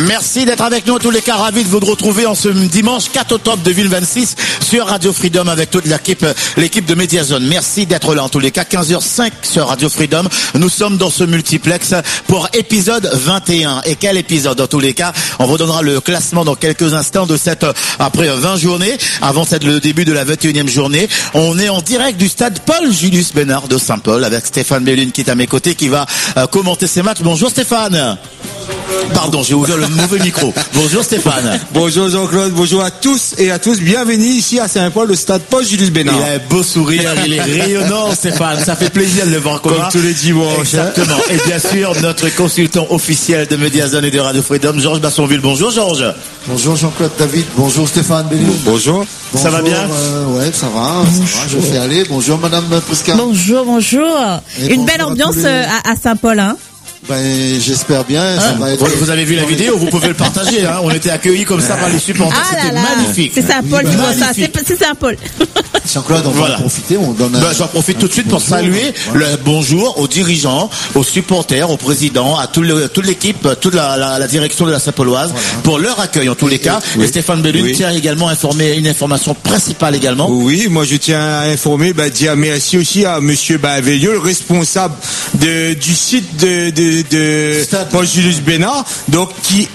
Merci d'être avec nous, en tous les cas, ravi de vous retrouver en ce dimanche 4 octobre 2026 sur Radio Freedom avec toute l'équipe de Mediazone. Merci d'être là, en tous les cas, 15h05 sur Radio Freedom. Nous sommes dans ce multiplex pour épisode 21. Et quel épisode, en tous les cas? On vous donnera le classement dans quelques instants de cette, après 20 journées, avant le début de la 21e journée. On est en direct du stade Paul-Julius Bénard de Saint-Paul avec Stéphane Bellune qui est à mes côtés, qui va commenter ces matchs. Bonjour Stéphane. Pardon, j'ai ouvert le mauvais micro. Bonjour Stéphane. Bonjour Jean-Claude, bonjour à tous et à tous. Bienvenue ici à Saint-Paul, le stade Paul-Julius Bénard. Il a un beau sourire, il est rayonnant Stéphane. Ça fait plaisir de le voir comme tous les dimanches. Exactement. Et bien sûr, notre consultant officiel de Mediazone et de Radio Freedom, Georges Bassonville. Bonjour Georges. Bonjour Jean-Claude David. Bonjour Stéphane Bellune. Bonjour. Ça va bien? Ouais, ça va, je fais aller. Bonjour Madame Prisca. Bonjour. Une belle ambiance à Saint-Paul, hein? Ben, j'espère bien. Ça va être... Vous avez vu la vidéo, vous pouvez le partager. Hein. On était accueillis comme ça par les supporters. C'était magnifique. C'est Saint-Paul, tu vois ça. C'est Saint-Paul. Jean-Claude, on va en profiter. J'en profite tout de suite pour saluer le bonjour aux dirigeants, aux supporters, aux présidents, à toute l'équipe, toute la direction de la Saint-Pauloise pour leur accueil en tous les cas. Et Stéphane Bellune tient également à informer une information principale également. Oui, moi je tiens à informer, dire merci aussi à Monsieur Veilleux, le responsable du site de Paul-Julius Bénard, donc qui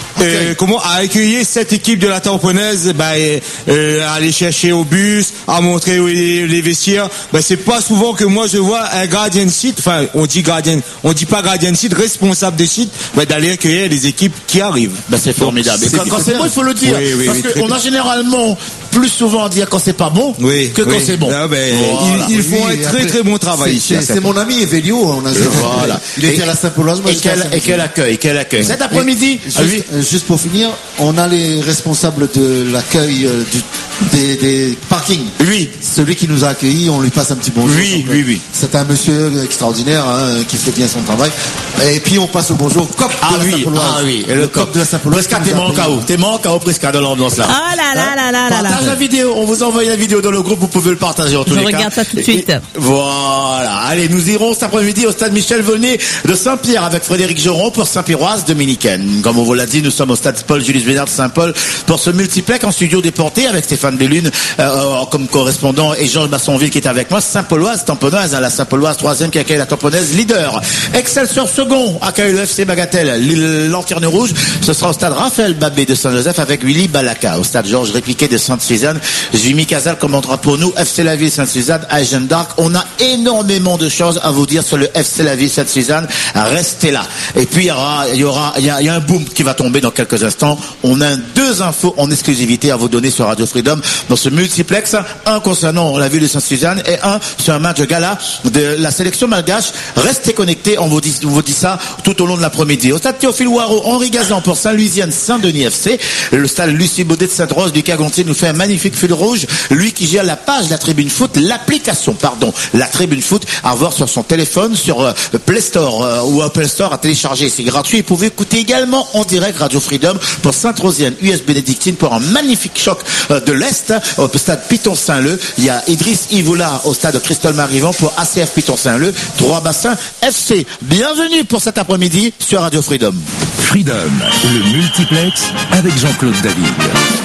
a accueilli cette équipe de la Tamponnaise, à aller chercher au bus, à montrer les vestiaires. C'est pas souvent que moi je vois un gardien de site, on dit pas gardien de site, responsable de site, d'aller accueillir les équipes qui arrivent. C'est formidable. Et quand c'est bon, il faut le dire. Parce qu'on a généralement plus souvent à dire quand c'est pas bon que quand c'est bon. Ils font un très très bon travail ici. C'est mon ami Evelio. Il était à la Saint-Pauloise. Et quel accueil. Cet après-midi. Juste pour finir, on a les responsables de l'accueil des parkings. Oui. Celui qui nous a accueillis, on lui passe un petit bonjour. Oui. C'est un monsieur extraordinaire qui fait bien son travail. Et puis on passe au bonjour COP de la Saint-Pauloise. Et le COP de la Saint-Pauloise. Presque t'es manque à haut presque dans l'ambiance là. Oh là. Partage la vidéo. On vous envoie la vidéo dans le groupe. Vous pouvez le partager en tous les cas. Je regarde ça tout de suite. Voilà. Allez, nous irons cet après-midi au stade Michel Volney de Saint-Pierre avec Frédéric Joron pour Saint-Pierroise dominicaine. Comme on vous l'a dit, nous sommes au stade Paul-Julius Bénard de Saint-Paul pour ce multiplex en studio déporté avec Stéphane Bellune comme correspondant et Georges Bassonville qui est avec moi. Saint-Pauloise, Tamponnaise, la Saint-Pauloise 3e qui accueille la Tamponnaise leader. Excelsior second accueille le FC Bagatelle, Lanterne Rouge. Ce sera au stade Raphaël Babé de Saint-Joseph avec Willy Balaka. Au stade Georges Répliqué de Sainte-Suzanne, Jimmy Casal commentera pour nous FC La Ville Sainte-Suzanne à Jeanne d'Arc. On a énormément de choses à vous dire sur le FC La Ville Sainte-Suzanne. Restez là. Et puis il y a un boom qui va tomber dans quelques instants. On a 2 infos en exclusivité à vous donner sur Radio Freedom dans ce multiplex. Un concernant la ville de Sainte-Suzanne et un sur un match de gala de la sélection malgache. Restez connectés, on vous dit ça tout au long de l'après-midi. Au stade Théophile Ouarot, Henri Gazan pour Saint-Louisienne, Saint-Denis FC. Le stade Lucie Baudet de Sainte-Rose, Lucas Gontier nous fait un magnifique fil rouge. Lui qui gère la page de la Tribune Foot, la Tribune Foot à voir sur son téléphone, sur Play Store ou Apple Store à télécharger. C'est gratuit. Vous pouvez écouter également en direct Radio Freedom pour Sainte-Rosienne, US Bénédictine pour un magnifique choc de l'Est au stade Piton-Saint-Leu. Il y a Idriss Ivoula au stade Christol Marivant pour ACF Piton-Saint-Leu, Trois-Bassins FC. Bienvenue pour cet après-midi sur Radio Freedom. Freedom, le multiplex avec Jean-Claude David.